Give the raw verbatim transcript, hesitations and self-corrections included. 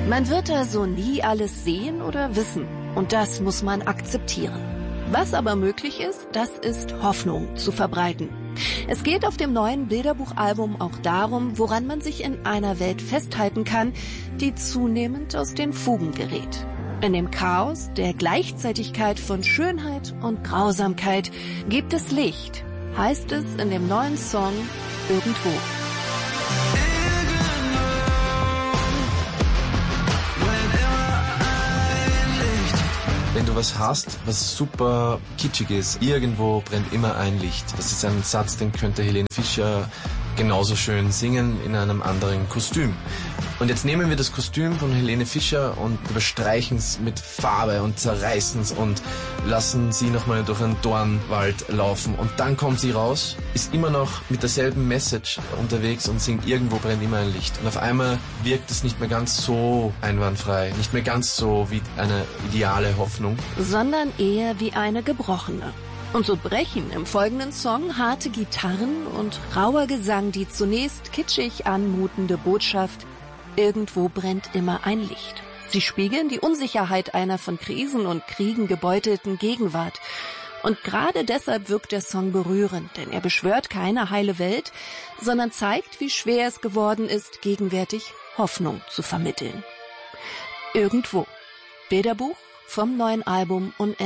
Man wird also nie alles sehen oder wissen. Und das muss man akzeptieren. Was aber möglich ist, das ist Hoffnung zu verbreiten. Es geht auf dem neuen Bilderbuchalbum auch darum, woran man sich in einer Welt festhalten kann, die zunehmend aus den Fugen gerät. In dem Chaos der Gleichzeitigkeit von Schönheit und Grausamkeit gibt es Licht, heißt es in dem neuen Song Irgendwo. Wenn du was hast, was super kitschig ist, irgendwo brennt immer ein Licht. Das ist ein Satz, den könnte Helene Fischer genauso schön singen in einem anderen Kostüm. Und jetzt nehmen wir das Kostüm von Helene Fischer und überstreichen es mit Farbe und zerreißen es und lassen sie nochmal durch einen Dornwald laufen. Und dann kommt sie raus, ist immer noch mit derselben Message unterwegs und singt Irgendwo brennt immer ein Licht. Und auf einmal wirkt es nicht mehr ganz so einwandfrei, nicht mehr ganz so wie eine ideale Hoffnung. Sondern eher wie eine gebrochene. Und so brechen im folgenden Song harte Gitarren und rauer Gesang die zunächst kitschig anmutende Botschaft Irgendwo brennt immer ein Licht. Sie spiegeln die Unsicherheit einer von Krisen und Kriegen gebeutelten Gegenwart. Und gerade deshalb wirkt der Song berührend, denn er beschwört keine heile Welt, sondern zeigt, wie schwer es geworden ist, gegenwärtig Hoffnung zu vermitteln. Irgendwo. Bilderbuch vom neuen Album